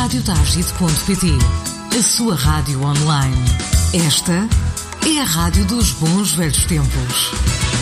radiotagite.pt, a sua rádio online. Esta é a rádio dos bons velhos tempos.